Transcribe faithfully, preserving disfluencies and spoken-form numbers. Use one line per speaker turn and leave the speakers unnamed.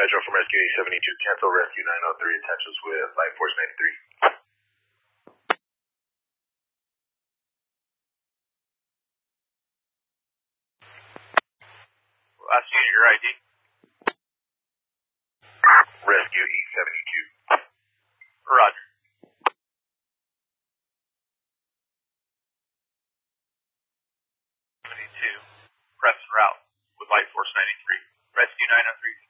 Metro from Rescue eight seventy-two. Cancel Rescue nine oh three. Attaches with Light Force ninety-three.
Last unit, your I D.
Rescue eight seventy-two.
Roger. seventy-two. Press route with Light Force ninety-three. Rescue nine oh three.